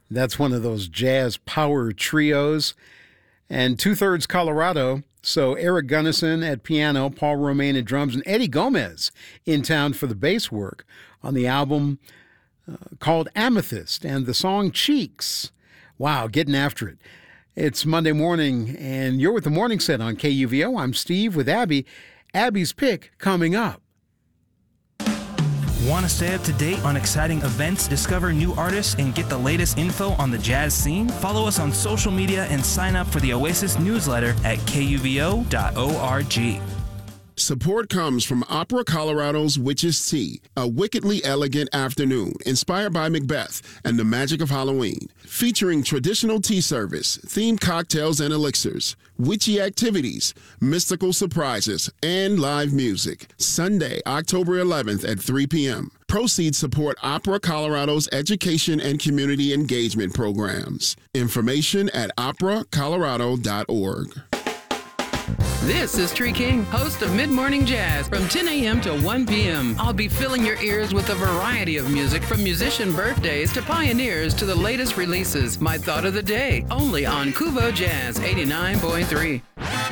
That's one of those jazz power trios. And two-thirds Colorado, so Eric Gunnison at piano, Paul Romaine at drums, and Eddie Gomez in town for the bass work on the album called Amethyst and the song Cheeks. Wow, getting after it. It's Monday morning, and you're with the Morning Set on KUVO. I'm Steve with Abby. Abby's Pick coming up. Want to stay up to date on exciting events, discover new artists, and get the latest info on the jazz scene? Follow us on social media and sign up for the Oasis newsletter at kuvo.org. Support comes from Opera Colorado's Witch's Tea, a wickedly elegant afternoon inspired by Macbeth and the magic of Halloween, featuring traditional tea service, themed cocktails and elixirs, witchy activities, mystical surprises, and live music. Sunday, October 11th at 3 p.m. Proceeds support Opera Colorado's education and community engagement programs. Information at operacolorado.org. This is Tree King, host of Mid-Morning Jazz from 10 a.m. to 1 p.m. I'll be filling your ears with a variety of music from musician birthdays to pioneers to the latest releases. My thought of the day, only on Kuvo Jazz 89.3.